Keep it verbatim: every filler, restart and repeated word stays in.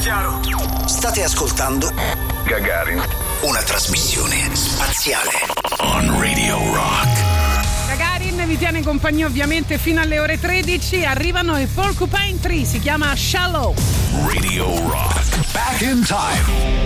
Chiaro. State ascoltando Gagarin, una trasmissione spaziale on Radio Rock. Gagarin vi tiene in compagnia ovviamente fino alle ore tredici. Arrivano i Porcupine Tree, si chiama Shallow. Radio Rock. Back in time.